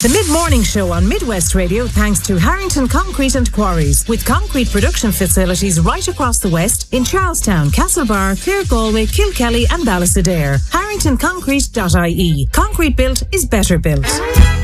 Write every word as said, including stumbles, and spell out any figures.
The mid-morning show on Midwest Radio thanks to Harrington Concrete and Quarries, with concrete production facilities right across the West in Charlestown, Castlebar, Clare Galway, Kilkelly and Ballysadare. harrington concrete dot I E. Concrete built is better built.